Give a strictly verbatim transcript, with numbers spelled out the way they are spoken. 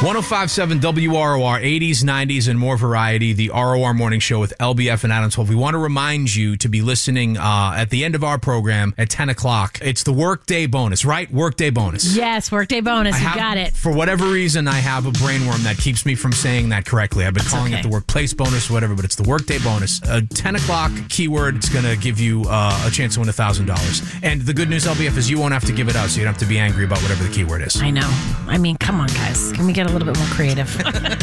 one oh five point seven W R O R, eighties, nineties, and more variety, the R O R Morning Show with L B F and Adam twelve. We want to remind you to be listening uh, at the end of our program at ten o'clock. It's the Workday Bonus, right? Workday Bonus. Yes, Workday Bonus. I You have, got it. For whatever reason, I have a brainworm that keeps me from saying that correctly. I've been That's calling okay. it the Workplace Bonus or whatever, but it's the Workday Bonus. A ten o'clock keyword. It's going to give you uh, a chance to win one thousand dollars. And the good news, L B F, is you won't have to give it out, so you don't have to be angry about whatever the keyword is. I know. I mean, come on, guys. Can we get a little bit more creative?